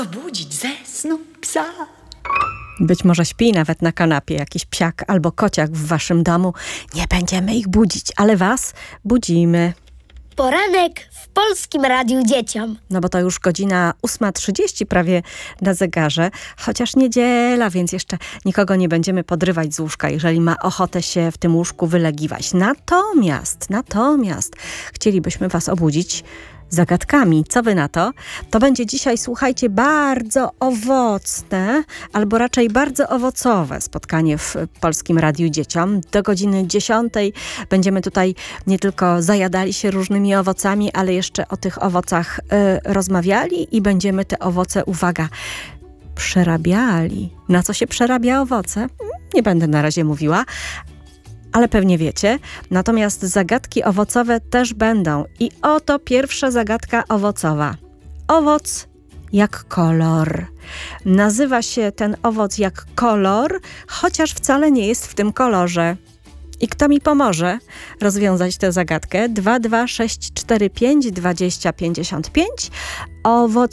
co budzić ze snu psa? Być może śpi nawet na kanapie jakiś psiak albo kociak w waszym domu. Nie będziemy ich budzić, ale was budzimy. Poranek w Polskim Radiu Dzieciom. No bo to już godzina 8:30 prawie na zegarze, chociaż niedziela, więc jeszcze nikogo nie będziemy podrywać z łóżka, jeżeli ma ochotę się w tym łóżku wylegiwać. Natomiast chcielibyśmy was obudzić zagadkami. Co wy na to? To będzie dzisiaj, słuchajcie, bardzo owocne, albo raczej bardzo owocowe spotkanie w Polskim Radiu Dzieciom. Do godziny 10 będziemy tutaj nie tylko zajadali się różnymi owocami, ale jeszcze o tych owocach rozmawiali i będziemy te owoce, uwaga, przerabiali. Na co się przerabia owoce? Nie będę na razie mówiła, ale pewnie wiecie. Natomiast zagadki owocowe też będą. I oto pierwsza zagadka owocowa. Owoc jak kolor. Nazywa się ten owoc jak kolor, chociaż wcale nie jest w tym kolorze. I kto mi pomoże rozwiązać tę zagadkę? 22645 2055. Owoc